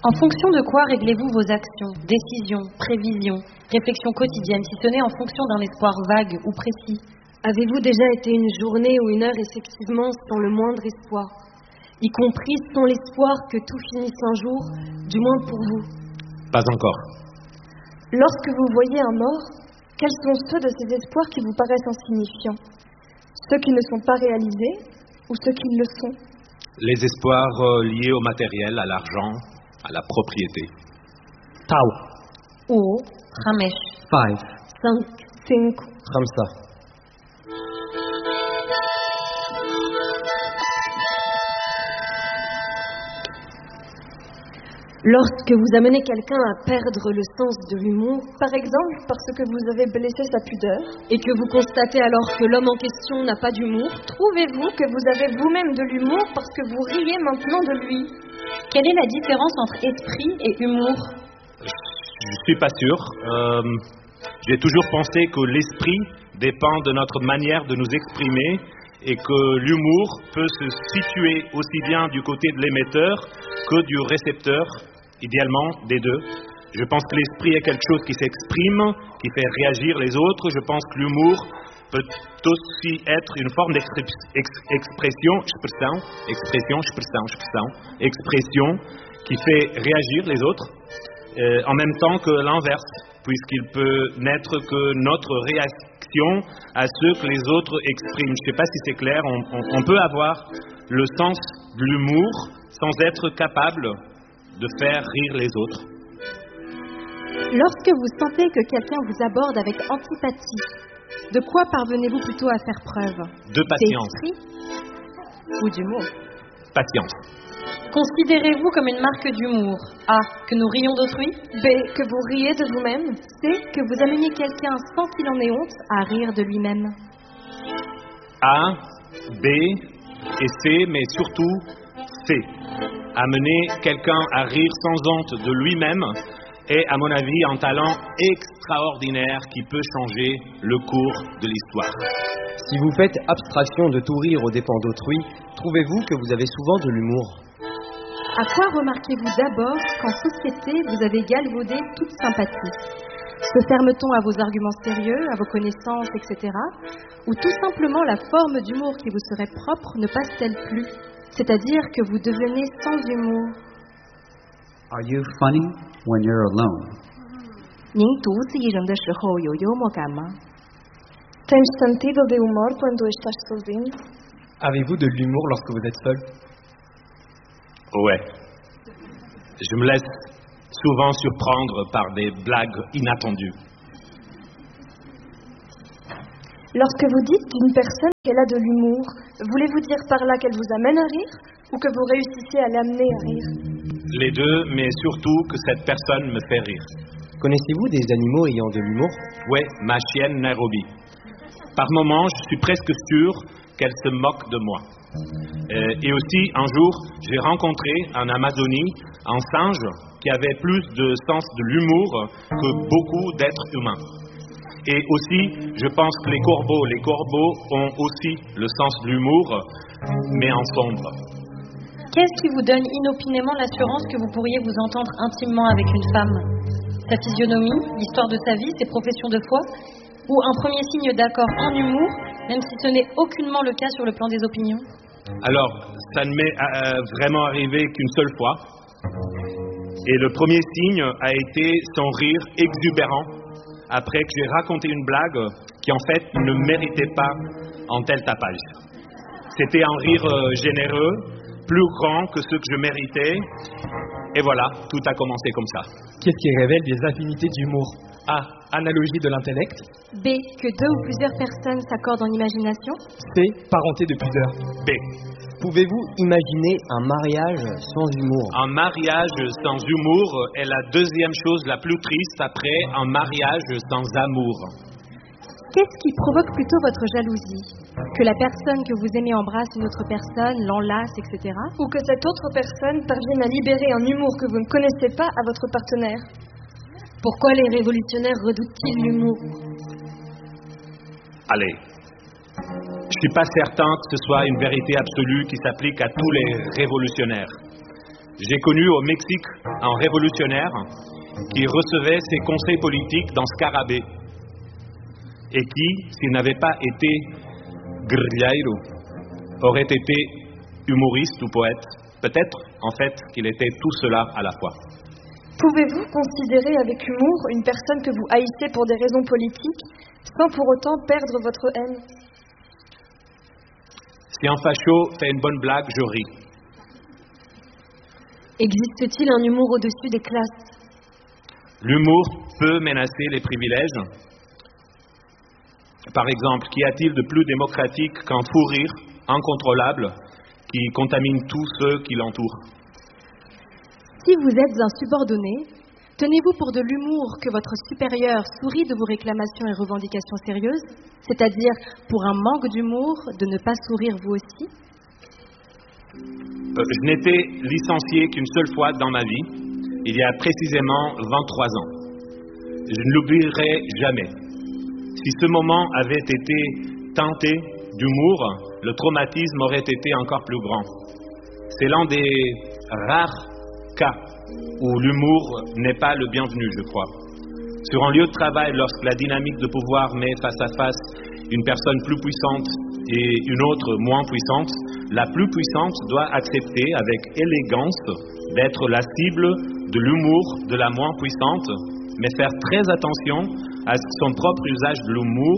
En fonction de quoi réglez-vous vos actions, décisions, prévisions, réflexions quotidiennes, si ce n'est en fonction d'un espoir vague ou précis? Avez-vous déjà été une journée ou une heure effectivement sans le moindre espoir, y compris sans l'espoir que tout finisse un jour, du moins pour vous? Pas encore. Lorsque vous voyez un mort, quels sont ceux de ces espoirs qui vous paraissent insignifiants? Ceux qui ne sont pas réalisés ou ceux qui le sont? Les espoirs liés au matériel, à l'argent, à la propriété. 5 5 5 5 Lorsque vous amenez quelqu'un à perdre le sens de l'humour, par exemple parce que vous avez blessé sa pudeur, et que vous constatez alors que l'homme en question n'a pas d'humour, trouvez-vous que vous avez vous-même de l'humour parce que vous riez maintenant de lui? Quelle est la différence entre esprit et humour? Je suis pas sûr. J'ai toujours pensé que l'esprit dépend de notre manière de nous exprimer et que l'humour peut se situer aussi bien du côté de l'émetteur que du récepteur, idéalement des deux. Je pense que l'esprit est quelque chose qui s'exprime, qui fait réagir les autres. Je pense que l'humour peut aussi être une forme d'expression qui fait réagir les autres, en même temps que l'inverse, puisqu'il peut n'être que notre réaction à ce que les autres expriment. Je ne sais pas si c'est clair, on peut avoir le sens de l'humour sans être capable de faire rire les autres. Lorsque vous sentez que quelqu'un vous aborde avec antipathie, de quoi parvenez-vous plutôt à faire preuve? De patience. D'esprit ou d'humour? Patience. Considérez-vous comme une marque d'humour? A. Que nous rions d'autrui. B. Que vous riez de vous-même. C. Que vous ameniez quelqu'un sans qu'il en ait honte à rire de lui-même. A, B et C, mais surtout C. Amener quelqu'un à rire sans honte de lui-même est, à mon avis, un talent extraordinaire qui peut changer le cours de l'histoire. Si vous faites abstraction de tout rire aux dépens d'autrui, trouvez-vous que vous avez souvent de l'humour? À quoi remarquez-vous d'abord qu'en société, vous avez galvaudé toute sympathie? Se ferme-t-on à vos arguments sérieux, à vos connaissances, etc. Ou tout simplement la forme d'humour qui vous serait propre ne passe-t-elle plus? C'est-à-dire que vous devenez sans humour. Are you funny when you're alone? 您独自一人的时候有幽默感吗？ Tens sentido de humor quando estás sozinho? Avez-vous de l'humour lorsque vous êtes seul? Ouais. Je me laisse souvent surprendre par des blagues inattendues. Lorsque vous dites d'une personne qu'elle a de l'humour, voulez-vous dire par là qu'elle vous amène à rire ou que vous réussissez à l'amener à rire? Les deux, mais surtout que cette personne me fait rire. Connaissez-vous des animaux ayant de l'humour? Ouais, ma chienne Nairobi. Par moments, je suis presque sûr qu'elle se moque de moi. Et aussi, un jour, j'ai rencontré en Amazonie un singe qui avait plus de sens de l'humour que beaucoup d'êtres humains. Et aussi, je pense que les corbeaux ont aussi le sens de l'humour, mais en sombre. Qu'est-ce qui vous donne inopinément l'assurance que vous pourriez vous entendre intimement avec une femme? Sa physionomie, l'histoire de sa vie, ses professions de foi? Ou un premier signe d'accord en humour, même si ce n'est aucunement le cas sur le plan des opinions? Alors, ça ne m'est vraiment arrivé qu'une seule fois. Et le premier signe a été son rire exubérant après que j'ai raconté une blague qui en fait ne méritait pas un tel tapage. C'était un rire généreux, plus grand que ce que je méritais. Et voilà, tout a commencé comme ça. Qu'est-ce qui révèle des affinités d'humour? A. Analogie de l'intellect. B. Que deux ou plusieurs personnes s'accordent en imagination. C. Parenté de pudeur. B. Pouvez-vous imaginer un mariage sans humour? Un mariage sans humour est la deuxième chose la plus triste après un mariage sans amour. Qu'est-ce qui provoque plutôt votre jalousie? Que la personne que vous aimez embrasse une autre personne, l'enlace, etc. Ou que cette autre personne parvienne à libérer un humour que vous ne connaissez pas à votre partenaire? Pourquoi les révolutionnaires redoutent-ils l'humour? Allez, je ne suis pas certain que ce soit une vérité absolue qui s'applique à tous les révolutionnaires. J'ai connu au Mexique un révolutionnaire qui recevait ses conseils politiques dans Scarabée et qui, s'il n'avait pas été guerrillero, aurait été humoriste ou poète. Peut-être, en fait, qu'il était tout cela à la fois. Pouvez-vous considérer avec humour une personne que vous haïssez pour des raisons politiques, sans pour autant perdre votre haine? Si un facho fait une bonne blague, je ris. Existe-t-il un humour au-dessus des classes? L'humour peut menacer les privilèges. Par exemple, qu'y a-t-il de plus démocratique qu'un fou rire incontrôlable qui contamine tous ceux qui l'entourent? Si vous êtes un subordonné, tenez-vous pour de l'humour que votre supérieur sourit de vos réclamations et revendications sérieuses, c'est-à-dire pour un manque d'humour de ne pas sourire vous aussi? Je n'étais licencié qu'une seule fois dans ma vie, il y a précisément 23 ans. Je ne l'oublierai jamais. Si ce moment avait été teinté d'humour, le traumatisme aurait été encore plus grand. C'est l'un des rares cas où l'humour n'est pas le bienvenu, je crois. Sur un lieu de travail, lorsque la dynamique de pouvoir met face à face une personne plus puissante et une autre moins puissante, la plus puissante doit accepter avec élégance d'être la cible de l'humour de la moins puissante, mais faire très attention à ce que son propre usage de l'humour,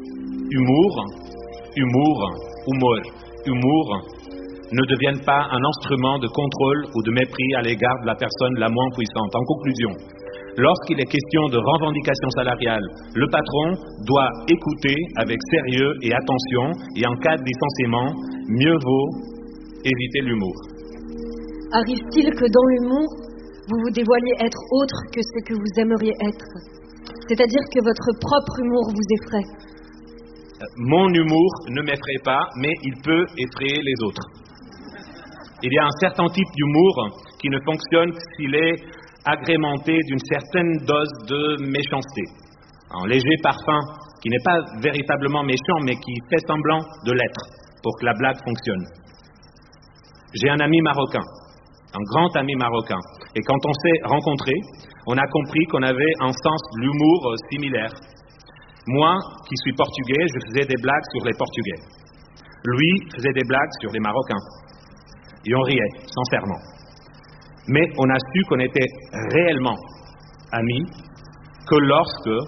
humour, ne devienne pas un instrument de contrôle ou de mépris à l'égard de la personne la moins puissante. En conclusion, lorsqu'il est question de revendication salariale, le patron doit écouter avec sérieux et attention, et en cas de licenciement, mieux vaut éviter l'humour. Arrive-t-il que dans l'humour, vous vous dévoiliez être autre que ce que vous aimeriez être? C'est-à-dire que votre propre humour vous effraie? Mon humour ne m'effraie pas, mais il peut effrayer les autres. Il y a un certain type d'humour qui ne fonctionne que s'il est agrémenté d'une certaine dose de méchanceté. Un léger parfum qui n'est pas véritablement méchant, mais qui fait semblant de l'être pour que la blague fonctionne. J'ai un ami marocain, un grand ami marocain, et quand on s'est rencontrés, on a compris qu'on avait un sens de l'humour similaire. Moi, qui suis portugais, je faisais des blagues sur les Portugais. Lui faisait des blagues sur les Marocains. Et on riait, sincèrement. Mais on a su qu'on était réellement amis que lorsque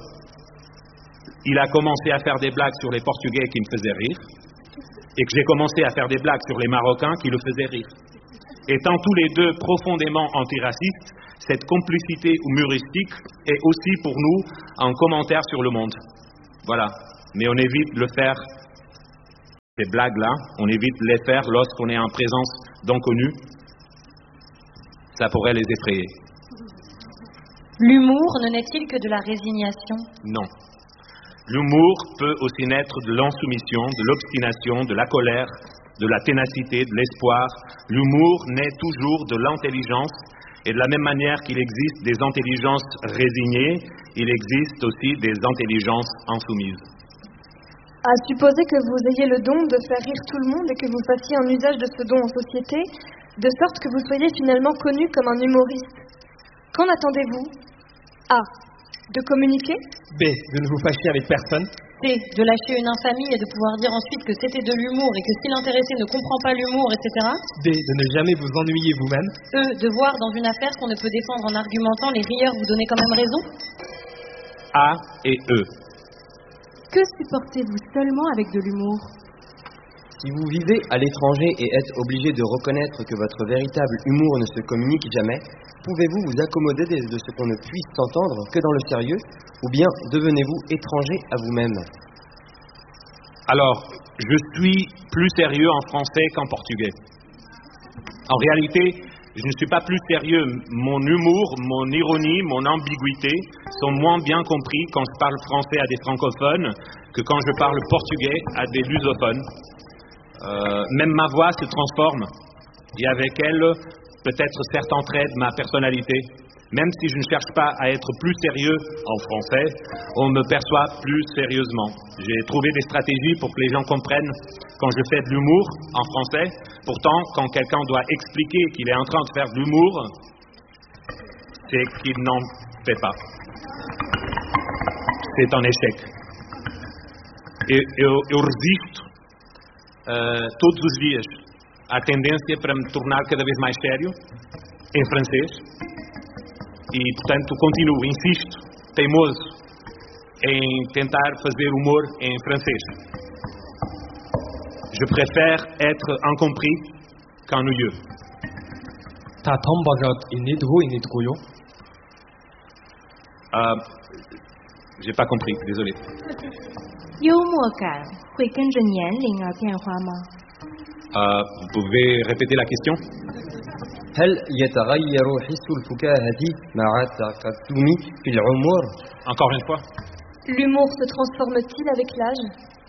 il a commencé à faire des blagues sur les Portugais qui me faisaient rire, et que j'ai commencé à faire des blagues sur les Marocains qui le faisaient rire. Étant tous les deux profondément antiracistes, cette complicité humoristique est aussi pour nous un commentaire sur le monde. Voilà. Mais on évite de le faire, ces blagues-là, on évite de les faire lorsqu'on est en présence d'inconnus. Ça pourrait les effrayer. L'humour ne naît-il que de la résignation? Non. L'humour peut aussi naître de l'insoumission, de l'obstination, de la colère, de la ténacité, de l'espoir. L'humour naît toujours de l'intelligence, et de la même manière qu'il existe des intelligences résignées, il existe aussi des intelligences insoumises. À supposer que vous ayez le don de faire rire tout le monde et que vous fassiez un usage de ce don en société, de sorte que vous soyez finalement connu comme un humoriste. Qu'en attendez-vous? A. De communiquer. B. De ne vous fâcher avec personne. C. De lâcher une infamie et de pouvoir dire ensuite que c'était de l'humour et que si l'intéressé ne comprend pas l'humour, etc. D. De ne jamais vous ennuyer vous-même. E. De voir dans une affaire qu'on ne peut défendre en argumentant, les rieurs vous donner quand même raison. A et E. Que supportez-vous seulement avec de l'humour? Si vous vivez à l'étranger et êtes obligé de reconnaître que votre véritable humour ne se communique jamais, pouvez-vous vous accommoder de ce qu'on ne puisse s'entendre que dans le sérieux, ou bien devenez-vous étranger à vous-même? Alors, je suis plus sérieux en français qu'en portugais. En réalité, je ne suis pas plus sérieux. Mon humour, mon ironie, mon ambiguïté sont moins bien compris quand je parle français à des francophones que quand je parle portugais à des lusophones. Même ma voix se transforme, et avec elle, peut-être certains traits de ma personnalité. Même si je ne cherche pas à être plus sérieux en français, on me perçoit plus sérieusement. J'ai trouvé des stratégies pour que les gens comprennent quand je fais de l'humour en français. Pourtant, quand quelqu'un doit expliquer qu'il est en train de faire de l'humour, c'est qu'il n'en fait pas. C'est un échec. Eu resisto todos os dias à tendência para me tornar cada vez mais sério em francês e, portanto, continuo, insisto, teimoso em tentar fazer humor em francês. Je préfère être incompris qu'ennuyeux. 다 덤버섯 인니드고 인니드고요. J'ai pas compris, désolé. 幽默感会跟着年龄而变化吗？ Vous pouvez répéter la question? هل يتغير حس الفكاهة مع التقدم في العمر؟ Encore une fois? L'humour se transforme-t-il avec l'âge?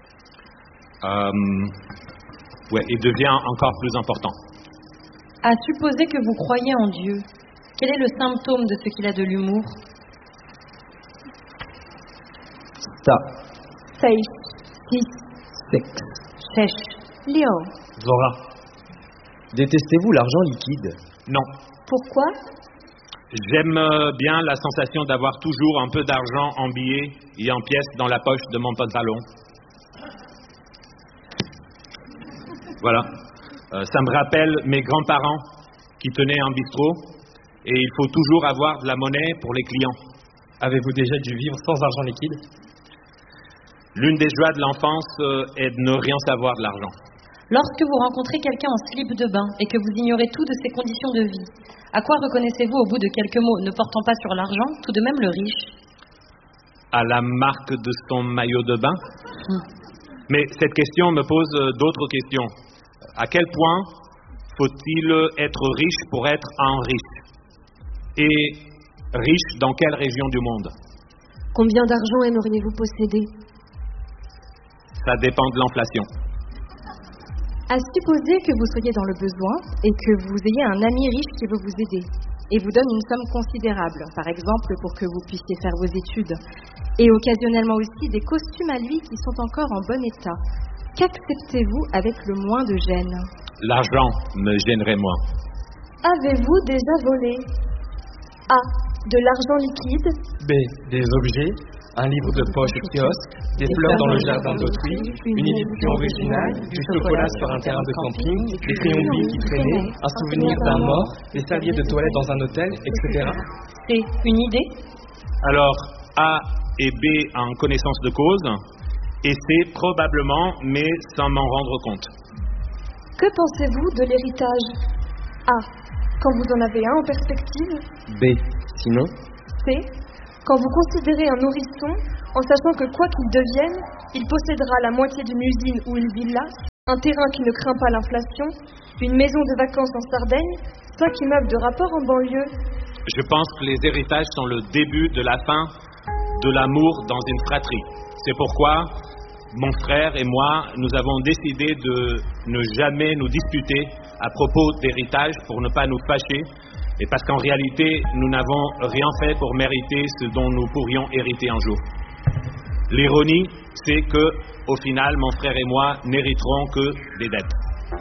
Ouais, il devient encore plus important. À supposer que vous croyez en Dieu, quel est le symptôme de ce qu'il a de l'humour? sta, 6, 6. Sèche. Léo. Zora? Détestez-vous l'argent liquide? Non. Pourquoi? J'aime bien la sensation d'avoir toujours un peu d'argent en billets et en pièces dans la poche de mon pantalon. Voilà. Ça me rappelle mes grands-parents qui tenaient un bistrot et il faut toujours avoir de la monnaie pour les clients. Avez-vous déjà dû vivre sans argent liquide? L'une des joies de l'enfance est de ne rien savoir de l'argent. Lorsque vous rencontrez quelqu'un en slip de bain et que vous ignorez tout de ses conditions de vie, à quoi reconnaissez-vous au bout de quelques mots, ne portant pas sur l'argent, tout de même le riche? À la marque de son maillot de bain. Mais cette question me pose d'autres questions. À quel point faut-il être riche pour être un riche? Et riche dans quelle région du monde? Combien d'argent aimeriez-vous posséder? Ça dépend de l'inflation. À supposer que vous soyez dans le besoin et que vous ayez un ami riche qui veut vous aider et vous donne une somme considérable, par exemple pour que vous puissiez faire vos études, et occasionnellement aussi des costumes à lui qui sont encore en bon état. Qu'acceptez-vous avec le moins de gêne? L'argent me gênerait moins. Avez-vous déjà volé? A. De l'argent liquide. B. Des objets, un livre de poche au kiosque, des fleurs dans le jardin d'autrui, une édition originale, du chocolat sur un terrain de camping, des crayons billes qui traînaient, un souvenir d'un mort, des serviettes de toilette dans un hôtel, etc. C'est une idée? Alors, A et B en connaissance de cause, et C probablement, mais sans m'en rendre compte. Que pensez-vous de l'héritage? A. Quand vous en avez un en perspective. B. Sinon? C. Quand vous considérez un nourrisson, en sachant que quoi qu'il devienne, il possédera la moitié d'une usine ou une villa, un terrain qui ne craint pas l'inflation, une maison de vacances en Sardaigne, 5 immeubles de rapport en banlieue. Je pense que les héritages sont le début de la fin de l'amour dans une fratrie. C'est pourquoi mon frère et moi, nous avons décidé de ne jamais nous disputer à propos d'héritage pour ne pas nous fâcher, et parce qu'en réalité, nous n'avons rien fait pour mériter ce dont nous pourrions hériter un jour. L'ironie, c'est que, au final, mon frère et moi n'hériterons que des dettes.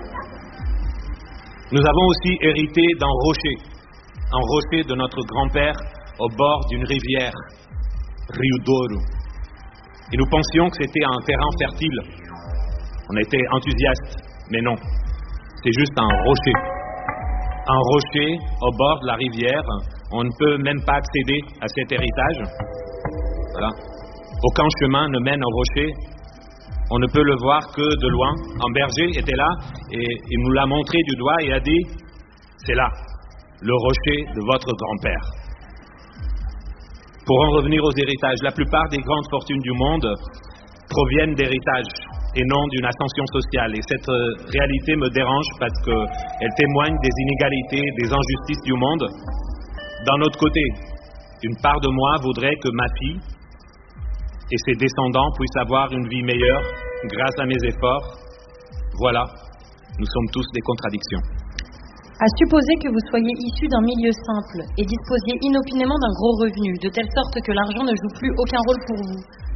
Nous avons aussi hérité d'un rocher de notre grand-père au bord d'une rivière, Rio Douro. Et nous pensions que c'était un terrain fertile. On était enthousiastes, mais non. C'est juste un rocher. Un rocher au bord de la rivière. On ne peut même pas accéder à cet héritage. Voilà. Aucun chemin ne mène au rocher. On ne peut le voir que de loin. Un berger était là et il nous l'a montré du doigt et a dit « C'est là, le rocher de votre grand-père ». Pour en revenir aux héritages, la plupart des grandes fortunes du monde proviennent d'héritages et non d'une ascension sociale. Et cette réalité me dérange parce qu'elle témoigne des inégalités, des injustices du monde. D'un autre côté, une part de moi voudrait que ma fille et ses descendants puissent avoir une vie meilleure grâce à mes efforts. Voilà, nous sommes tous des contradictions. À supposer que vous soyez issu d'un milieu simple et disposiez inopinément d'un gros revenu, de telle sorte que l'argent ne joue plus aucun rôle pour vous,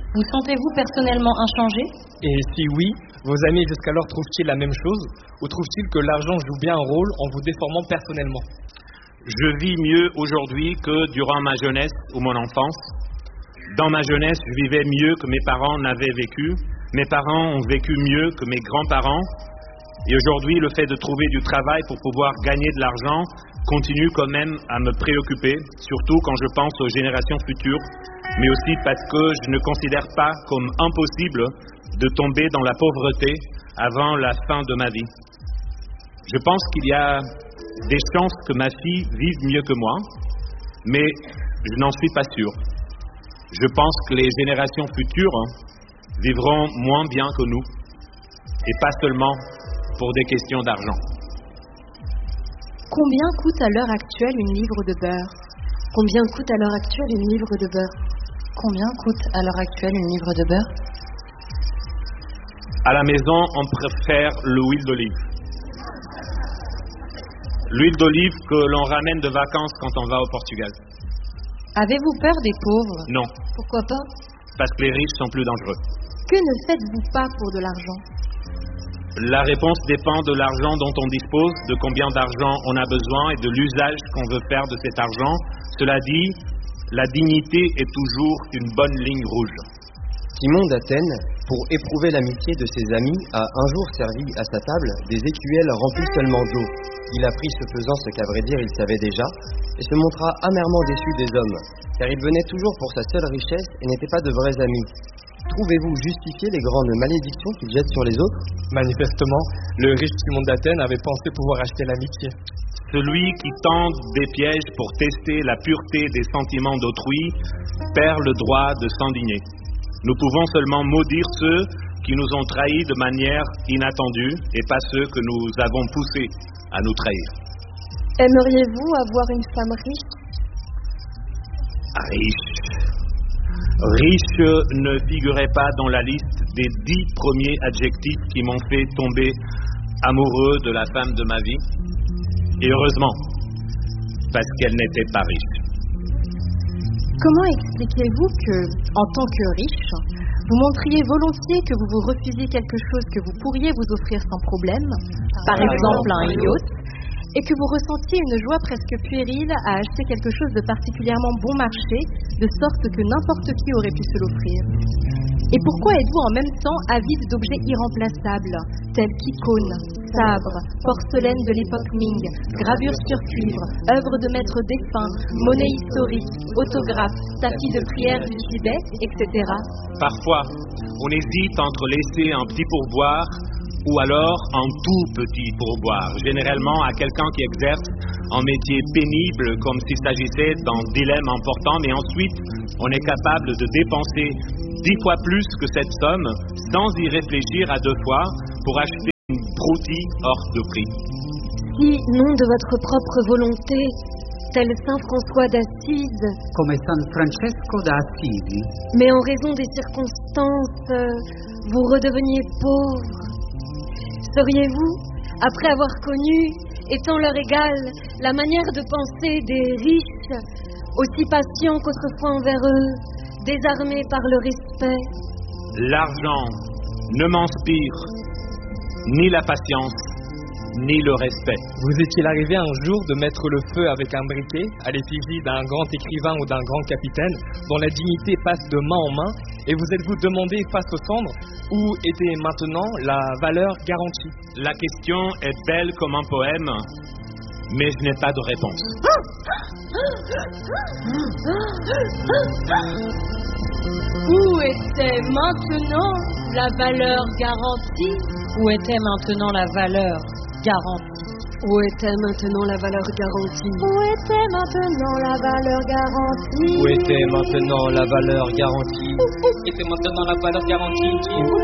Vous sentez-vous personnellement inchangé? Et si oui, vos amis jusqu'alors trouvent-ils la même chose ou trouvent-ils que l'argent joue bien un rôle en vous déformant personnellement? Je vis mieux aujourd'hui que durant ma jeunesse ou mon enfance. Dans ma jeunesse, je vivais mieux que mes parents n'avaient vécu. Mes parents ont vécu mieux que mes grands-parents. Et aujourd'hui, le fait de trouver du travail pour pouvoir gagner de l'argent continue quand même à me préoccuper, surtout quand je pense aux générations futures, mais aussi parce que je ne considère pas comme impossible de tomber dans la pauvreté avant la fin de ma vie. Je pense qu'il y a des chances que ma fille vive mieux que moi, mais je n'en suis pas sûr. Je pense que les générations futures vivront moins bien que nous, et pas seulement pour des questions d'argent. Combien coûte à l'heure actuelle une livre de beurre? Combien coûte à l'heure actuelle une livre de beurre? Combien coûte à l'heure actuelle une livre de beurre? À la maison, on préfère l'huile d'olive. L'huile d'olive que l'on ramène de vacances quand on va au Portugal. Avez-vous peur des pauvres? Non, Pourquoi pas? parce que les riches sont plus dangereux. Que ne faites-vous pas pour de l'argent? La réponse dépend de l'argent dont on dispose, de combien d'argent on a besoin et de l'usage qu'on veut faire de cet argent. Cela dit, la dignité est toujours une bonne ligne rouge. Simon d'Athènes, pour éprouver l'amitié de ses amis, a un jour servi à sa table des écuelles remplies seulement d'eau. Il apprit ce faisant ce qu'à vrai dire il savait déjà, et se montra amèrement déçu des hommes, car il venait toujours pour sa seule richesse et n'était pas de vrais amis. Trouvez-vous justifier les grandes malédictions qu'il jette sur les autres? Manifestement, le riche Simon d'Athènes avait pensé pouvoir acheter l'amitié. Celui qui tente des pièges pour tester la pureté des sentiments d'autrui perd le droit de s'indigner. Nous pouvons seulement maudire ceux qui nous ont trahis de manière inattendue et pas ceux que nous avons poussés à nous trahir. Aimeriez-vous avoir une femme riche? Riche. Riche ne figurait pas dans la liste des 10 premiers adjectifs qui m'ont fait tomber amoureux de la femme de ma vie. Et heureusement, parce qu'elle n'était pas riche. Comment expliquez-vous que, en tant que riche, vous montriez volontiers que vous vous refusiez quelque chose que vous pourriez vous offrir sans problème, par exemple un yacht, et que vous ressentiez une joie presque puérile à acheter quelque chose de particulièrement bon marché, de sorte que n'importe qui aurait pu se l'offrir? Et pourquoi êtes-vous en même temps avide d'objets irremplaçables, tels qu'icônes, sabres, porcelaine de l'époque Ming, gravures sur cuivre, œuvres de maîtres défunts, monnaie historique, autographes, tapis de prière du Tibet, etc. Parfois, on hésite entre laisser un petit pourboire ou alors un tout petit pourboire, généralement à quelqu'un qui exerce un métier pénible comme s'il s'agissait d'un dilemme important, mais ensuite on est capable de dépenser 10 fois plus que cette somme sans y réfléchir à 2 fois pour acheter une broutille hors de prix. Si, non de votre propre volonté, tel Saint François d'Assise, Come San Francesco da Assisi, mais en raison des circonstances, vous redeveniez pauvre, seriez-vous, après avoir connu, étant leur égal, la manière de penser des riches, aussi patients qu'autrefois envers eux, désarmés par le respect? L'argent ne m'inspire ni la patience, ni le respect. Vous est-il arrivé un jour de mettre le feu avec un briquet à l'effigie d'un grand écrivain ou d'un grand capitaine dont la dignité passe de main en main et vous êtes-vous demandé face aux cendres où était maintenant la valeur garantie? La question est belle comme un poème, mais je n'ai pas de réponse. Où était maintenant la valeur garantie? Où était maintenant la valeur garantie? Où était maintenant la valeur garantie? Où était maintenant la valeur garantie? Où était maintenant la valeur garantie? Où était maintenant la valeur garantie?